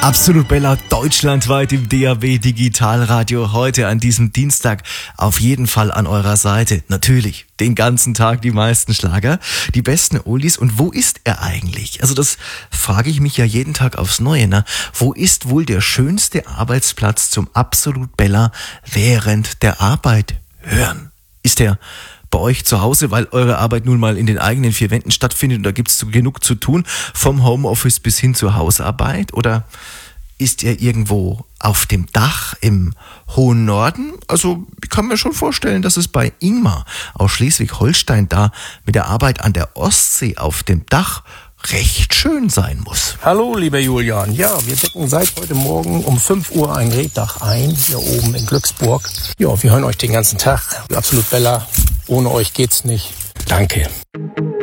Absolut Bella, deutschlandweit im DAB Digitalradio, heute an diesem Dienstag auf jeden Fall an eurer Seite. Natürlich, den ganzen Tag die meisten Schlager, die besten Oldies. Und wo ist er eigentlich? Also das frage ich mich ja jeden Tag aufs Neue. Ne? Wo ist wohl der schönste Arbeitsplatz zum Absolut Bella während der Arbeit hören? Ist er bei euch zu Hause, weil eure Arbeit nun mal in den eigenen vier Wänden stattfindet und da gibt's genug zu tun, vom Homeoffice bis hin zur Hausarbeit? Oder ist er irgendwo auf dem Dach im hohen Norden? Also ich kann mir schon vorstellen, dass es bei Ingmar aus Schleswig-Holstein da mit der Arbeit an der Ostsee auf dem Dach recht schön sein muss. Hallo, lieber Julian. Ja, wir decken seit heute Morgen um 5 Uhr ein Reetdach ein, hier oben in Glücksburg. Ja, wir hören euch den ganzen Tag. Absolut Bella. Ohne euch geht's nicht. Danke.